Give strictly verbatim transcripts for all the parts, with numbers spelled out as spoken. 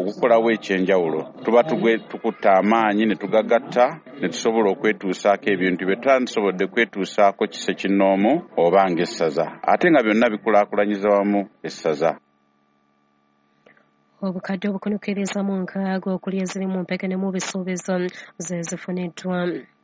okukolawo ekyenjawulo tuba tukutta amaanyi ne tugagatta ne tusobola okwetuusaako ebintu bye tutasobodde kwetuusaako kise kinnoomu oba ng'essaza ate nga byonna bikulaakulanyiza wamu essaza. Obukadde obukonokereza mu nkaaga okuli eziri mu mpeke ne mu bisuubizo ze zifuniddwa.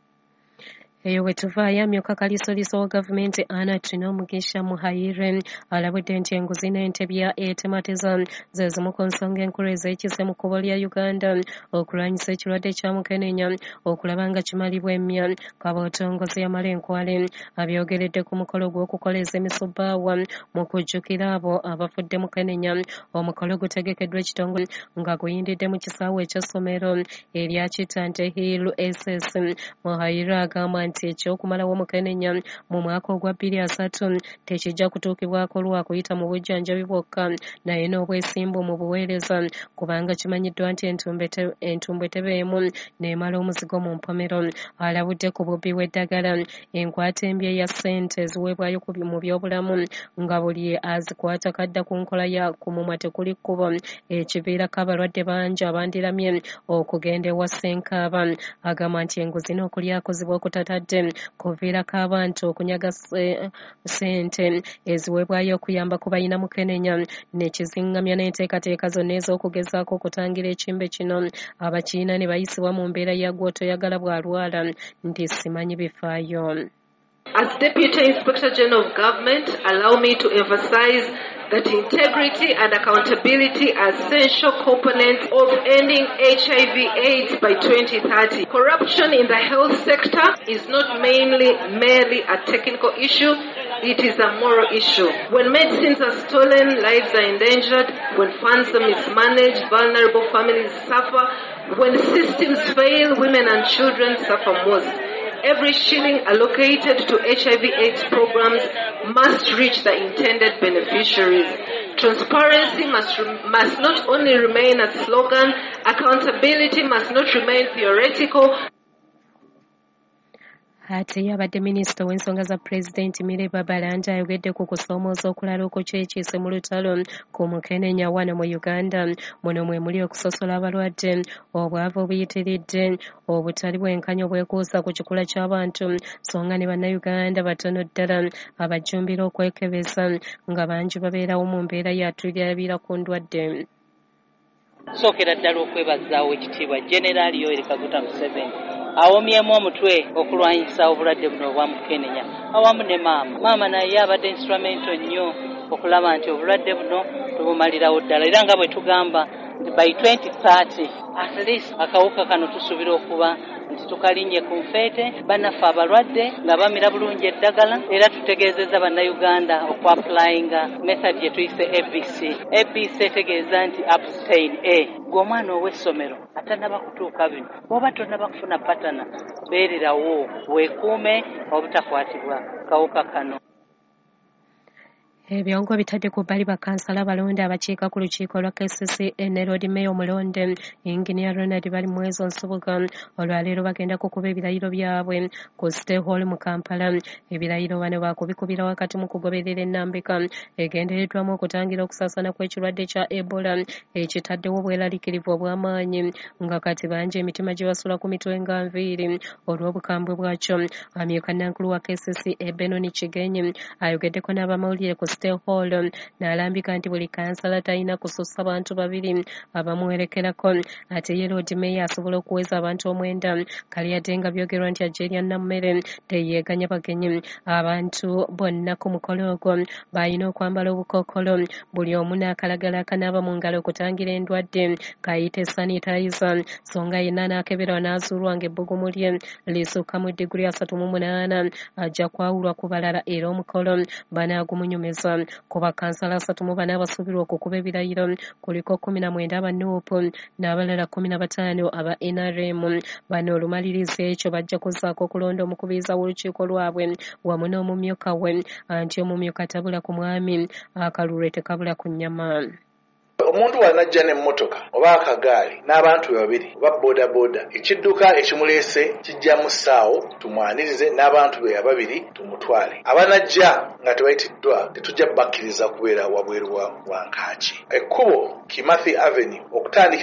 Eyo bwe tuvaayo amyuka kalisoliso wa gavumenti Anna Tino Mugisha Muhayire alabudde nti enguzi n'entebya etemateza ze zimu ku nsonga enkulu ez'ekise mu kkubo lya Uganda okulwanyisa ekirwadde kya mukenenya okulaba nga kimalibwa emmya. Kabootongozi yamala enkwale abyogeredde ku mukolo gw'okukoleza emisubbaawa mu kujjukira abo abafudde mukenenya. Omukolo gutegekeddwa ekitongole nga guyindidde mu kisaawe eky'essomero erya Kitante Hill S S. Muhayire agamba nti ekyokumalawo mukenenya mu mwaka ogwa bbiri asatu tekijja kutuukibwako lwa kuyita mu bujjanjabi bwokka naye n'obwesimbu mu buweereza kubanga kimanyiddwa nti entumbwe tebeemu n'emala omuzigo mu mpomero. Alabudde ku bubbi bw'eddagala enkwata embi eya ssente eziweebwayo mu byobulamu nga buli azikwata kadda ku nkola ya ku mumwa tekuli kkubo ekiviirako abalwadde bangi abandiramye okugenda ewa ssenkaaba. Agamba nti enguzi n'okulyakozibwa okutatadde kuviirako abantu okunyaga ssente eziweebwayo okuyamba ku balina mukenenya ne kizingamya n'enteekateeka zonna ez'okugezaako okutangira ekimbe kino abakiina ne bayisibwa mu mbeera ya gw'otoyagala bw'alwala nti simanyi bifaayo. As Deputy Inspector General of Government, allow me to emphasize that integrity and accountability are essential components of ending H I V AIDS by twenty thirty. Corruption in the health sector is not mainly merely a technical issue, it is a moral issue. When medicines are stolen, lives are endangered. When funds are mismanaged, vulnerable families suffer. When systems fail, women and children suffer most. Every shilling allocated to H I V AIDS programs must reach the intended beneficiaries. Transparency must, must not only remain a slogan, accountability must not remain theoretical. Ate yabadde minisita w'ensonga za pulezidenti Mireba Balanja ayogedde ku kusoomooza okulala okukyekiise mu lutalo ku mukenenya wano mu Uganda. Muno mwe muli okusosola abalwadde, obwavu obuyitiridde, obutali bwenkanya obwekuusa ku kikula ky'abantu, so nga ne bannayuganda batono ddala abajjumbira okwekebeza nga bangi babeerawo mu mbeera yatulirabira ku ndwadde. Sookera ddala okwebazaawo ekitiibwa Generaali Yoweri Kaguta Museveni awomyemu omutwe okulwanyisa obulwadde buno obwa mukenenya awamu ne maama. Maama naye abadde instrumento nnyo okulaba nti obulwadde buno tubumalirawo ddala era nga bwe tugamba nti by twenty thirty at least akawuka kano tusuubira okuba nti tukalinye ku nfeete bannaffe abalwadde nga bamira bulungi eddagala era tutegeezezza bannayuganda okwapulayinga method gye tuyise A B C. A B C etegeeza nti abstain A. Gwe omwana ow'essomero atannaba kutuuka bino oba tonnaba kufuna patana beererawo weekuume obutakwatibwa kawuka kano. Ebyongo bitadde ku bbali bakansala abalonde abakiika ku lukiiko lwa K C C N ne Road Mayor omulonde Engineer Ronald bali mu ezo nsubuga olwaleero bagenda kukuba ebirayiro byabwe ku State Hall mu Kampala. Ebirayiro bano baakubikubira wakati mu kugoberera ennambika egendereddwamu okutangira okusaasaana kw'ekirwadde kya Ebola ekitaddewo obweraliikirivu obw'amaanyi nga kati bangi emitima gye basula ku mitwe nga nviiri olw'obukambwe bwakyo. Amyuka Nankulu wa K C C E Benoni Kigenyi ayogeddeko n'abamawulire ku State Hall n'alambika nti buli kansala talina kusussa bantu babiri abamuwerekerako. Ate ye Lord Mayor asobola okuweza abantu omwenda kali ate nga byogerwa nti ajja nammere teyeeganya bagenyi. Abantu bonna ku mukolo ogwo balina okwambala obukookolo, buli omu n'akalagala akanaaba mu ngalo okutangira endwadde kayite sanitizer, so nga yenna n'akeberwa n'azuulwa ng'ebbugumu lye lisukka mu diguli asatu mu munaana ajja kwawulwa ku balala era omukolo banaagumunyumiza. Ku bakansala asatu mu bana abasuubirwa okukuba ebirayiro kuliko kumi na mwenda aba Nuupu n'abalala kumi na bataano aba N R M. Bano olumalirizi ekyo bajja kuzzaako okulonda omukubiriza w'olukiiko lwabwe wamu n'omumyuka we anti omumyuka tabula ku mwami akalulwe tekabula ku nnyama. Omuntu wanajja n'emmotoka oba akagaali n'abantu babiri oba boda boda ekidduka ekimuleese kijja mu ssaawo tumwanirize n'abantu be ababiri tumutwale. Abanajja nga tebayitiddwa tetujja bakkiriza kubeera wabweru wa Wankaaki. Ekkubo Kimathi Avenue okutandika